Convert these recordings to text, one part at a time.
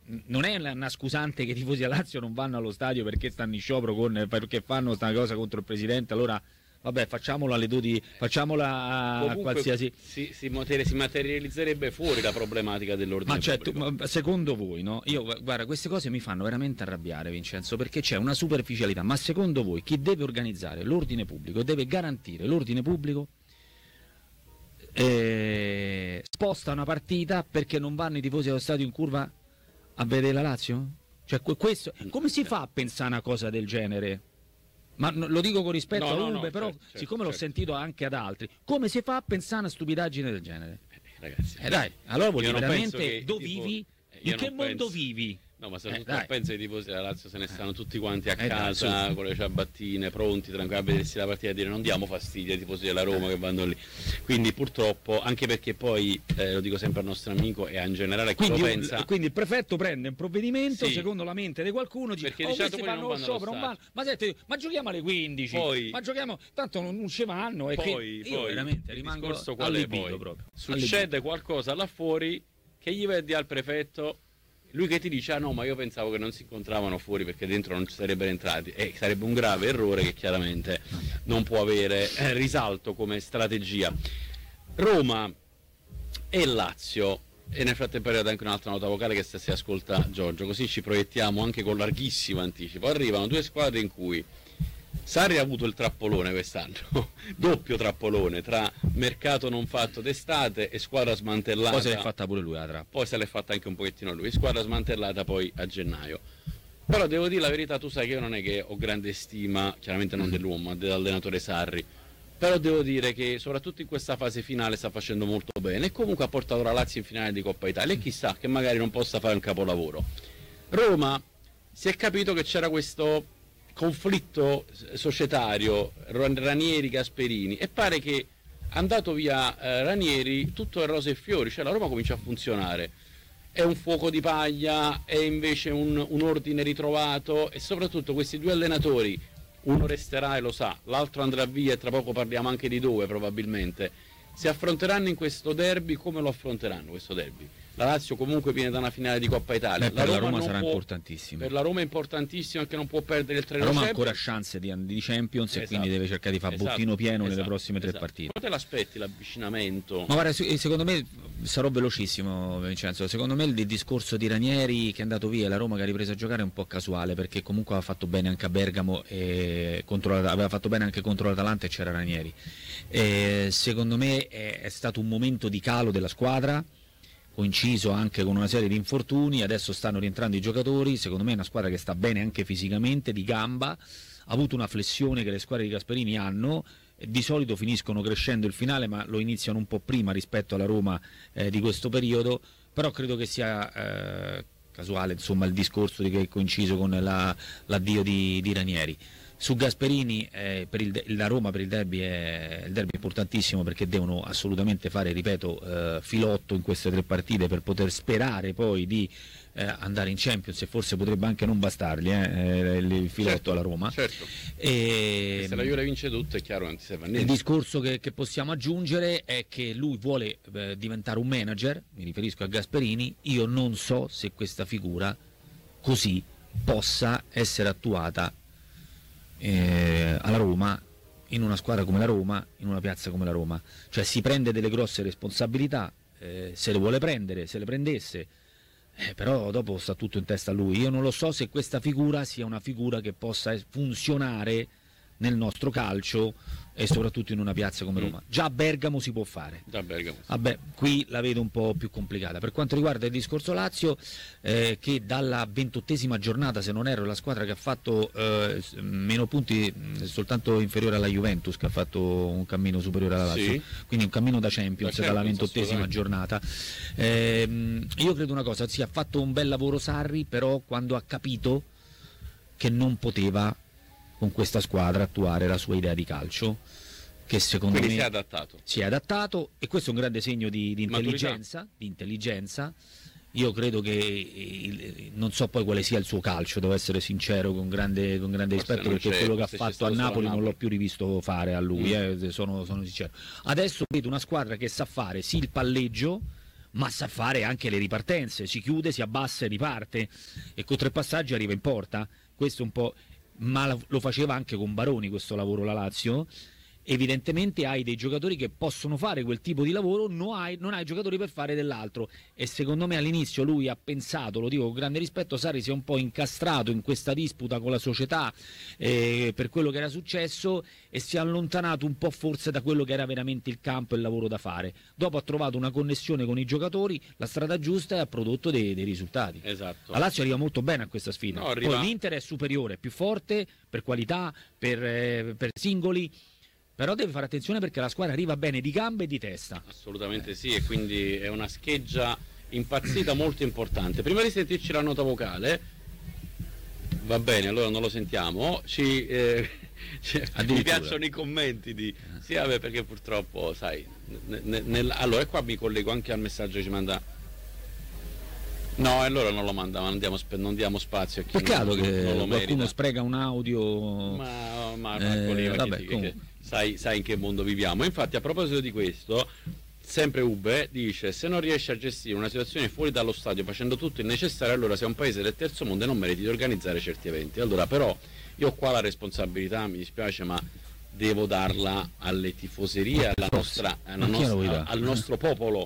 non è una scusante che i tifosi della Lazio non vanno allo stadio perché stanno in sciopero perché fanno sta cosa contro il presidente, allora vabbè, facciamola alle 12, facciamola a qualsiasi. Si materializzerebbe fuori la problematica dell'ordine pubblico. Ma secondo voi, no? Io guarda, queste cose mi fanno veramente arrabbiare, Vincenzo, perché c'è una superficialità. Ma secondo voi chi deve organizzare l'ordine pubblico, deve garantire l'ordine pubblico, sposta una partita perché non vanno i tifosi allo stadio in curva a vedere la Lazio? Cioè, questo, come si fa a pensare una cosa del genere? Ma lo dico con rispetto a Uber, però certo, siccome l'ho sentito anche ad altri, come si fa a pensare una stupidaggine del genere? Ragazzi, dai, allora vuol dire veramente vivi? In che mondo vivi? No, ma soprattutto penso ai tifosi della Lazio se ne stanno tutti quanti a casa con le ciabattine, pronti, tranquilli a vedersi la partita e dire non diamo fastidio ai tifosi della Roma che vanno lì. Quindi purtroppo, anche perché poi, lo dico sempre al nostro amico e in generale chi lo pensa... Quindi il prefetto prende un provvedimento, secondo la mente di qualcuno, dice questi vanno allo sciopero, non vanno. Ma senti, ma giochiamo alle 15, ma giochiamo, tanto non ci vanno. E poi veramente rimango allibito proprio. Succede qualcosa là fuori che gli vedi al prefetto... Lui che ti dice, no, ma io pensavo che non si incontravano fuori perché dentro non ci sarebbero entrati, e sarebbe un grave errore che chiaramente non può avere risalto come strategia. Roma e Lazio, e nel frattempo è arrivata anche un'altra nota vocale che si ascolta Giorgio, così ci proiettiamo anche con larghissimo anticipo. Arrivano due squadre in cui Sarri ha avuto il trappolone quest'anno, doppio trappolone tra mercato non fatto d'estate e squadra smantellata. Poi se l'è fatta pure lui la trappola. Poi se l'è fatta anche un pochettino lui, squadra smantellata poi a gennaio. Però devo dire la verità, tu sai che io non è che ho grande stima, chiaramente non dell'uomo, ma dell'allenatore Sarri, però devo dire che soprattutto in questa fase finale sta facendo molto bene e comunque ha portato la Lazio in finale di Coppa Italia e chissà che magari non possa fare un capolavoro. Roma, si è capito che c'era questo conflitto societario Ranieri-Gasperini e pare che andato via Ranieri tutto è rose e fiori, cioè la Roma comincia a funzionare, è un fuoco di paglia, è invece un ordine ritrovato e soprattutto questi due allenatori, uno resterà e lo sa, l'altro andrà via e tra poco parliamo anche di dove probabilmente, si affronteranno in questo derby. Come lo affronteranno questo derby? La Lazio comunque viene da una finale di Coppa Italia. Per la Roma sarà importantissimo. Per la Roma è importantissimo perché non può perdere il treno. La Roma ha ancora chance di Champions e quindi deve cercare di fare bottino pieno nelle prossime tre partite. Come te l'aspetti l'avvicinamento? Ma guarda, secondo me sarò velocissimo, Vincenzo. Secondo me il discorso di Ranieri che è andato via e la Roma che ha ripreso a giocare è un po' casuale, perché comunque aveva fatto bene anche a Bergamo e aveva fatto bene anche contro l'Atalanta e c'era Ranieri. Secondo me è stato un momento di calo della squadra, coinciso anche con una serie di infortuni. Adesso stanno rientrando i giocatori, secondo me è una squadra che sta bene anche fisicamente, di gamba, ha avuto una flessione che le squadre di Gasperini hanno, di solito finiscono crescendo il finale ma lo iniziano un po' prima rispetto alla Roma di questo periodo, però credo che sia casuale insomma il discorso che è coinciso con l'addio di Ranieri. Su Gasperini la Roma per il derby è importantissimo perché devono assolutamente fare, ripeto, filotto in queste tre partite per poter sperare poi di andare in Champions, e forse potrebbe anche non bastargli il filotto alla Roma. Certo. Se la Juve vince tutto è chiaro, non ti serve a niente. Il discorso che possiamo aggiungere è che lui vuole diventare un manager, mi riferisco a Gasperini. Io non so se questa figura così possa essere attuata alla Roma, in una squadra come la Roma, in una piazza come la Roma. Cioè si prende delle grosse responsabilità, se le vuole prendere, se le prendesse, però dopo sta tutto in testa a lui. Io non lo so se questa figura sia una figura che possa funzionare nel nostro calcio e soprattutto in una piazza come Roma. Già a Bergamo si può fare. Vabbè, qui la vedo un po' più complicata. Per quanto riguarda il discorso Lazio, che dalla 28esima giornata, se non erro, la squadra che ha fatto meno punti soltanto inferiore alla Juventus, che ha fatto un cammino superiore alla Lazio, quindi un cammino da Champions dalla 28esima giornata. Io credo una cosa, si ha fatto un bel lavoro Sarri, però quando ha capito che non poteva con questa squadra attuare la sua idea di calcio, che secondo me si è adattato, e questo è un grande segno di intelligenza. Io credo che non so poi quale sia il suo calcio, devo essere sincero, con grande rispetto, perché quello che ha fatto a Napoli non l'ho più rivisto fare a lui, sono sincero. Adesso vedo una squadra che sa fare sì il palleggio, ma sa fare anche le ripartenze, si chiude, si abbassa e riparte, e con 3 passaggi arriva in porta. Questo un po', ma lo faceva anche con Baroni questo lavoro la Lazio. Evidentemente hai dei giocatori che possono fare quel tipo di lavoro, non hai giocatori per fare dell'altro, e secondo me all'inizio lui ha pensato, lo dico con grande rispetto, Sarri si è un po' incastrato in questa disputa con la società per quello che era successo, e si è allontanato un po' forse da quello che era veramente il campo e il lavoro da fare. Dopo ha trovato una connessione con i giocatori, la strada giusta, e ha prodotto dei risultati. Esatto. La Lazio arriva molto bene a questa sfida. No, Poi l'Inter è superiore, è più forte per qualità, per singoli, però deve fare attenzione perché la squadra arriva bene di gambe e di testa. Assolutamente sì, e quindi è una scheggia impazzita molto importante. Prima di sentirci la nota vocale, va bene, allora non lo sentiamo, mi piacciono i commenti di sì, vabbè, perché purtroppo sai allora qua mi collego anche al messaggio che ci manda. No, allora non lo manda, ma non diamo spazio a chi peccato non che lo qualcuno merita. spreca un audio, Ma vabbè, che sai in che mondo viviamo. Infatti, a proposito di questo, sempre Ube dice: se non riesci a gestire una situazione fuori dallo stadio facendo tutto il necessario, allora sei un paese del terzo mondo e non meriti di organizzare certi eventi. Allora, però, io ho qua la responsabilità, mi dispiace, ma devo darla alle tifoserie, al nostro popolo,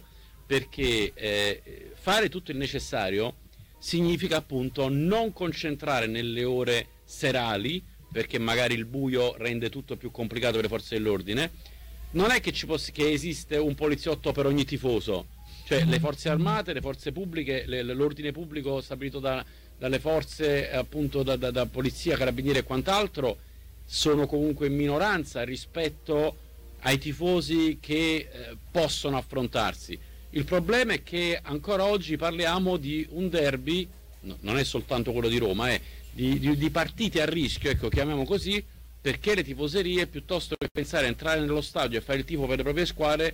perché fare tutto il necessario significa appunto non concentrare nelle ore serali, perché magari il buio rende tutto più complicato per le forze dell'ordine. Non è che che esiste un poliziotto per ogni tifoso, cioè le forze armate, le forze pubbliche, l'ordine pubblico stabilito dalle forze appunto da polizia, carabinieri e quant'altro sono comunque in minoranza rispetto ai tifosi che possono affrontarsi. Il problema è che ancora oggi parliamo di un derby, non è soltanto quello di Roma, è di partite a rischio, ecco, chiamiamo così, perché le tifoserie, piuttosto che pensare a entrare nello stadio e fare il tifo per le proprie squadre,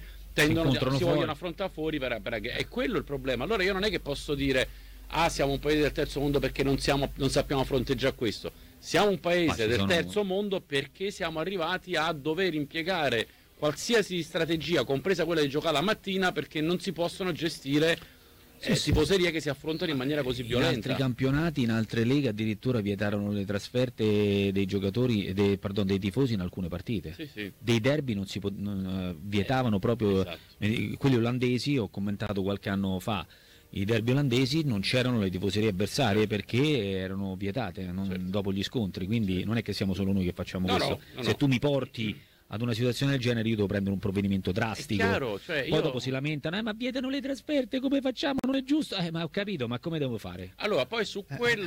si vogliono affrontare fuori è quello il problema. Allora io non è che posso dire siamo un paese del terzo mondo perché non sappiamo fronteggiare questo. Siamo un paese del terzo mondo perché siamo arrivati a dover impiegare qualsiasi strategia, compresa quella di giocare la mattina, perché non si possono gestire tifoserie che si affrontano in maniera così violenta. In altri campionati, in altre leghe addirittura vietarono le trasferte dei giocatori, dei tifosi in alcune partite. Sì. Dei derby vietavano proprio. Esatto. Quelli olandesi, ho commentato qualche anno fa, i derby olandesi non c'erano le tifoserie avversarie perché erano vietate dopo gli scontri, quindi non è che siamo solo noi che facciamo questo. Se tu mi porti ad una situazione del genere io devo prendere un provvedimento drastico. È chiaro, Poi dopo si lamentano, ma vietano le trasferte, come facciamo? Non è giusto. Ma ho capito, ma come devo fare? Allora, poi su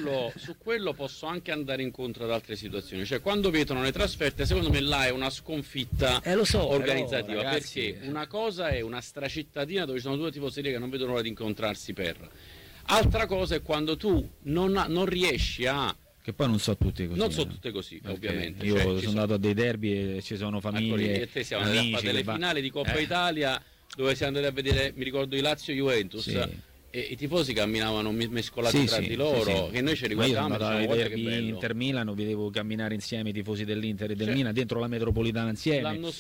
quello posso anche andare incontro ad altre situazioni. Cioè, quando vietano le trasferte, secondo me là è una sconfitta organizzativa. Però, ragazzi, perché una cosa è una stracittadina dove ci sono 2 tifoserie che non vedono l'ora di incontrarsi per. Altra cosa è quando tu non riesci a. Che poi non so tutte così. Non so tutte così, ovviamente. Io sono andato a dei derby e ci sono famiglie. E te siamo andati a fare delle finali di Coppa Italia dove siamo andati a vedere, mi ricordo, i Lazio-Juventus. E i tifosi camminavano mescolati tra di loro, che noi ci riguardavamo. Ma io sono andato ai derby Inter-Milan, vedevo camminare insieme i tifosi dell'Inter e del Milan dentro la metropolitana insieme.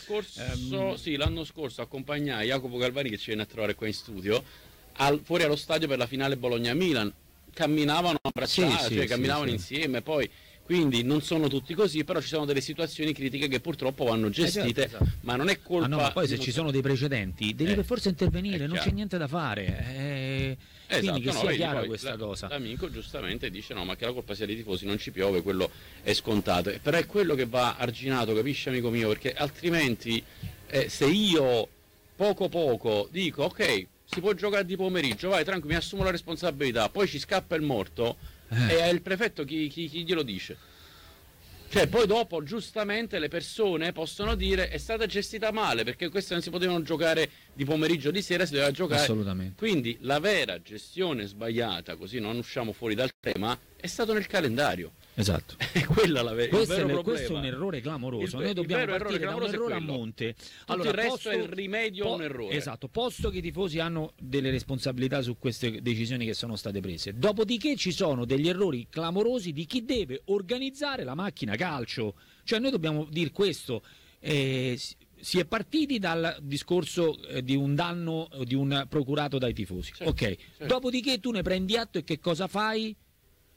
L'anno scorso accompagnai Jacopo Galvani, che ci viene a trovare qua in studio, fuori allo stadio per la finale Bologna-Milan. Camminavano abbracciati, camminavano insieme, poi quindi non sono tutti così, però ci sono delle situazioni critiche che purtroppo vanno gestite, esatto. Ma non è colpa. Ma poi se ci sono dei precedenti devi per forza intervenire, non c'è niente da fare. Quindi che sia chiara questa cosa. L'amico giustamente dice no, ma che la colpa sia dei tifosi, non ci piove, quello è scontato. Però è quello che va arginato, capisci amico mio, perché altrimenti se io poco dico ok, si può giocare di pomeriggio, vai tranquillo, mi assumo la responsabilità, poi ci scappa il morto e è il prefetto chi glielo dice? Cioè poi dopo giustamente le persone possono dire è stata gestita male perché queste non si potevano giocare di pomeriggio, di sera si doveva giocare. Assolutamente. Quindi la vera gestione sbagliata, così non usciamo fuori dal tema, è stato nel calendario. Esatto. È quella la vera. Questo è un errore clamoroso. Noi dobbiamo partire da un errore a monte. Allora, il resto è il rimedio a un errore. Esatto, posto che i tifosi hanno delle responsabilità su queste decisioni che sono state prese. Dopodiché ci sono degli errori clamorosi di chi deve organizzare la macchina calcio. Cioè noi dobbiamo dire questo. si è partiti dal discorso di un danno di un procurato dai tifosi. Certo, ok, certo. dopodiché tu ne prendi atto e che cosa fai?